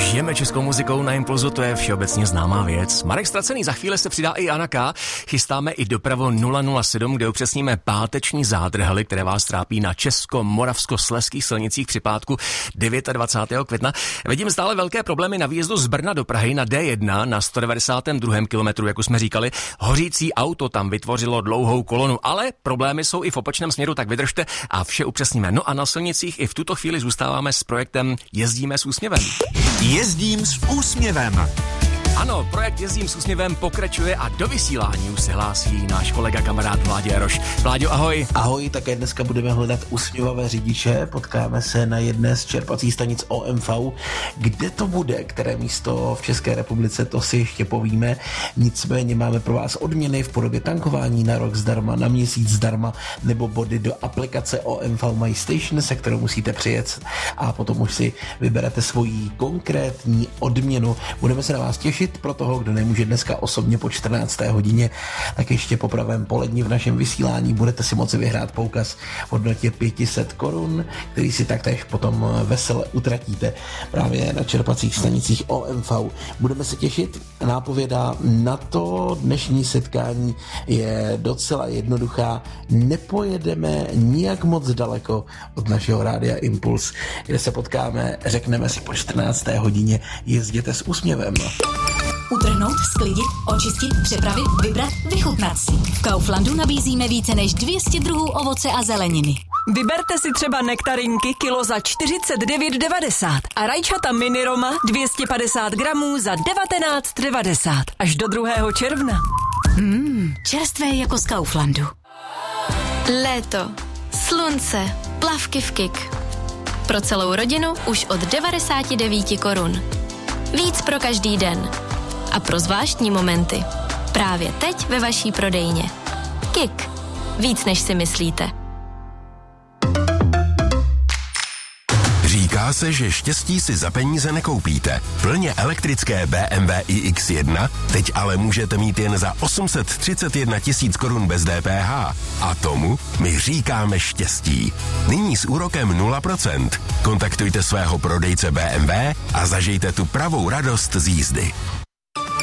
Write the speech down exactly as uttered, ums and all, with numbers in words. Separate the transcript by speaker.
Speaker 1: Žijeme českou muzikou na Impulzu, to je všeobecně známá věc. Marek Stracený, za chvíli se přidá i Jana K. Chystáme i dopravu nula nula sedm, kde upřesníme páteční zádrhely, které vás trápí na česko-moravsko-slezských silnicích při pátku dvacátého devátého května. Vidím stále velké problémy na výjezdu z Brna do Prahy na D jedna na sto devadesátém druhém kilometru, jak už jsme říkali. Hořící auto tam vytvořilo dlouhou kolonu, ale problémy jsou i v opačném směru, tak vydržte a vše upřesníme. No a na silnicích i v tuto chvíli zůstáváme s projektem Jezdíme s úsměvem.
Speaker 2: Jezdím s úsměvem.
Speaker 1: Ano, projekt Jezdím s úsměvem pokračuje a do vysílání už se hlásí náš kolega kamarád Vláďo Jaroš. Vláďo, ahoj.
Speaker 3: Ahoj, také dneska budeme hledat usměvavé řidiče. Potkáme se na jedné z čerpacích stanic O M V. Kde to bude, které místo v České republice, to si ještě povíme. Nicméně máme pro vás odměny v podobě tankování na rok zdarma, na měsíc zdarma, nebo body do aplikace O M V My Station, se kterou musíte přijet a potom už si vyberete svoji konkrétní odměnu. Budeme se na vás těšit. Pro toho, kdo nemůže dneska osobně po čtrnácté hodině, tak ještě po pravém poledni v našem vysílání budete si moci vyhrát poukaz v hodnotě pět set korun, který si taktéž potom vesele utratíte právě na čerpacích stanicích O M V. Budeme se těšit. Nápověda na to dnešní setkání je docela jednoduchá. Nepojedeme nijak moc daleko od našeho rádia Impuls, kde se potkáme, řekneme si po čtrnácté hodině, jezděte s úsměvem.
Speaker 4: Utrhnout, sklidit, očistit, přepravit, vybrat, vychutnat si. V Kauflandu nabízíme více než dvě stě druhů ovoce a zeleniny.
Speaker 5: Vyberte si třeba nektarinky kilo za čtyřicet devět devadesát a rajčata mini Roma dvě stě padesát gramů za devatenáct devadesát až do druhého června.
Speaker 4: Mmm, čerstvé jako z Kauflandu.
Speaker 6: Léto, slunce, plavky v Kik. Pro celou rodinu už od devadesát devět korun. Víc pro každý den. A pro zvláštní momenty. Právě teď ve vaší prodejně. Kik. Víc než si myslíte.
Speaker 7: Říká se, že štěstí si za peníze nekoupíte. Plně elektrické B M W i X jedna teď ale můžete mít jen za osm set třicet jedna tisíc korun bez D P H. A tomu my říkáme štěstí. Nyní s úrokem nula procent. Kontaktujte svého prodejce B M W a zažijte tu pravou radost z jízdy.